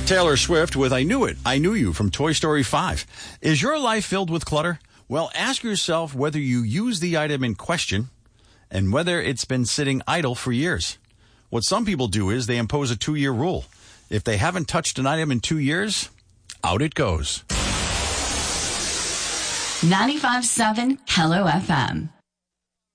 Taylor Swift with I Knew It, I Knew You from Toy Story 5. Is your life filled with clutter? Well, ask yourself whether you use the item in question and whether it's been sitting idle for years. What some people do is they impose a 2-year rule. If they haven't touched an item in 2 years, out it goes. 95.7 Hello FM.